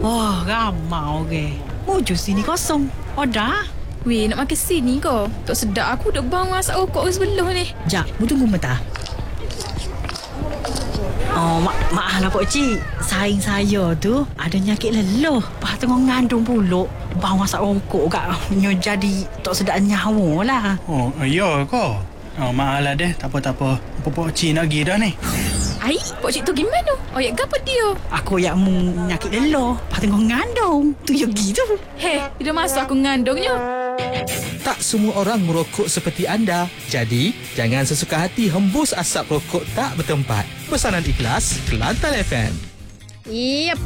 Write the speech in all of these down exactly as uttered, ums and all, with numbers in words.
Oh, ramai orang. Muju sini kosong. Order? Weh, nak makan sini kau. Tak sedap aku duk bang masak rokok sebelah ni. Jap, mu tunggu mentah. Oh, mak maaf lah Pak Cik. Saing saya tu ada nyakit leluh. Lepas tengah ngandung puluk. Bang masak rokok kat nyo jadi tak sedap nyawa lah. Oh, ya kau. Oh, maaf lah deh. Tak apa-tak apa. Pak Cik nak pergi dah ni. Ai, Pak Cik tu gimana? Oh, ya gapa dia? Aku yang mu nyakit leluh. Lepas tengah ngandung. Tu ya gitu. Heh, dia masuk aku ngandungnya. Tak semua orang merokok seperti anda. Jadi, jangan sesuka hati hembus asap rokok tak bertempat. Pesanan ikhlas, Kelantan F M. Yep.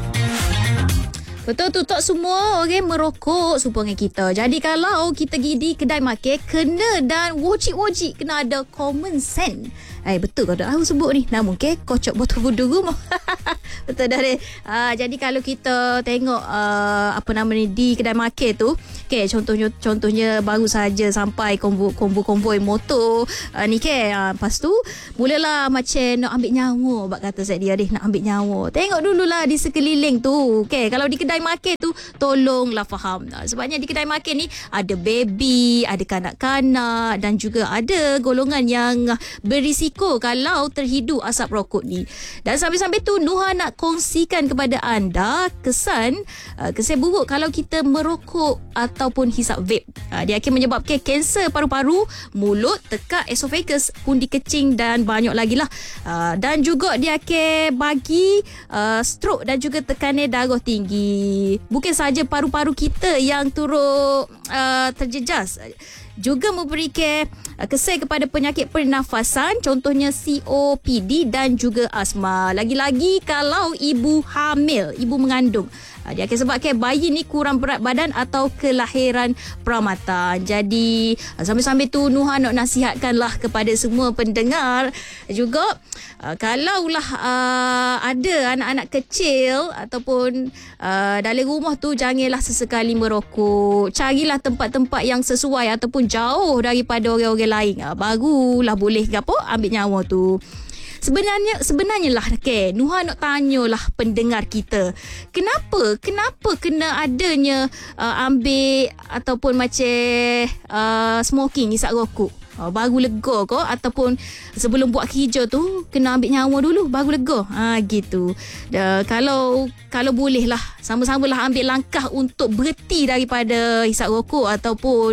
Betul tu, tak semua orang merokok serupa dengan kita. Jadi kalau kita pergi di kedai makan, kena dan wajib-wajib kena ada common sense. Eh, betul kau dah tahu sebut ni. Namun ke kocok botol budu rumah. Betul dah deh. Ha, jadi kalau kita tengok uh, apa nama ni di kedai makan tu, okay, contohnya contohnya baru saja sampai konvoi-konvoi motor uh, ni ke, uh, lepas tu mulalah macam nak ambil nyawa, bak kata saya dia deh, nak ambil nyawa. Tengok dululah di sekeliling tu. Okay, kalau di kedai makan tu tolonglah faham. Uh, sebabnya di kedai makan ni ada baby, ada kanak-kanak dan juga ada golongan yang berisiko kalau terhidu asap rokok ni. Dan sambil-sambil tu Nuha nak kongsikan kepada anda kesan uh, kesan buruk kalau kita merokok ataupun hisap vape. Uh, dia akan menyebabkan kanser paru-paru, mulut, tekak esophagus, pundi kecing dan banyak lagi lah. Uh, dan juga dia akan bagi uh, stroke dan juga tekanan darah tinggi. Bukan saja paru-paru kita yang turut uh, terjejas, juga memberikan uh, kesan kepada penyakit pernafasan, contohnya C O P D dan juga asma. Lagi-lagi kalau ibu hamil, ibu mengandung, uh, dia akan sebabkan bayi ni kurang berat badan atau kelahiran peramatan. Jadi uh, sambil-sambil tu Nuha nak nasihatkanlah kepada semua pendengar juga, uh, kalaulah uh, ada anak-anak kecil ataupun uh, dalam rumah tu, janganlah sesekali merokok. Carilah tempat-tempat yang sesuai ataupun jauh daripada orang-orang lain. Ha, barulah boleh apa ambil nyawa tu. Sebenarnya sebenarnya lah ke, Nuha nak tanyalah pendengar kita. Kenapa? Kenapa kena adanya uh, ambil ataupun macam uh, smoking, isap rokok? Uh, baru lega ke, ataupun sebelum buat kerja tu kena ambil nyawa dulu baru lega. Ha gitu. Uh, kalau kalau boleh lah sama-samalah ambil langkah untuk berhenti daripada hisap rokok ataupun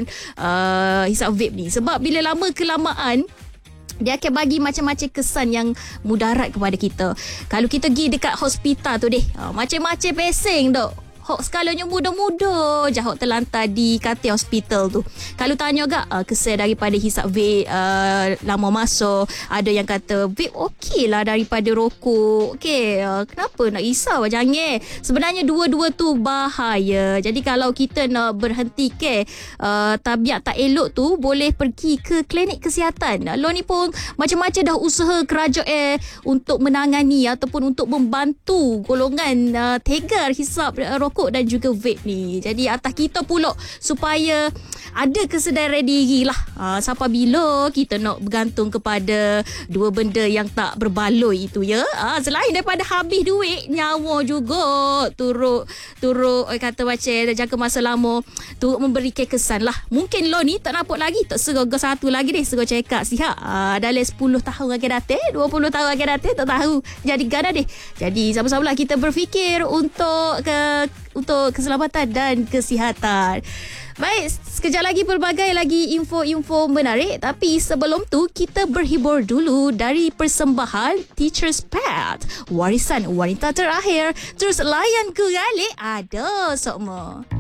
uh, hisap vape ni. Sebab bila lama kelamaan dia akan bagi macam-macam kesan yang mudarat kepada kita. Kalau kita pergi dekat hospital tu deh, uh, macam-macam pesing dok. Hok skalanya muda-muda je hok terlantar di katil hospital tu. Kalau tanya agak uh, kesan daripada hisap vape uh, lama masa, ada yang kata vape okey lah daripada rokok. Okey, uh, kenapa nak risau? Jangan. Sebenarnya dua-dua tu bahaya. Jadi kalau kita nak berhenti ke uh, tabiat tak elok tu, boleh pergi ke klinik kesihatan. Lo ni pun macam-macam dah usaha kerajaan untuk menangani ataupun untuk membantu golongan uh, tegar hisap uh, rokok dan juga vape ni. Jadi atas kita pula supaya ada kesedaran diri lah. Ha, sampai bila kita nak bergantung kepada dua benda yang tak berbaloi itu ya. Ha, selain daripada habis duit, nyawa juga turut turut eh, kata macam jangka masa lama turut memberikan kesan lah. Mungkin lo ni tak nampak lagi, tak serga satu lagi deh, serga check up sihat. Ha, dalam sepuluh tahun akan datang, dua puluh tahun akan datang, tak tahu jadi gana deh. Jadi sama-sama lah kita berfikir untuk ke untuk keselamatan dan kesihatan. Baik, sekejap lagi pelbagai lagi info-info menarik. Tapi sebelum tu, kita berhibur dulu dari persembahan Teacher's Pet, warisan wanita terakhir. Terus layan ke galik ada sokmo.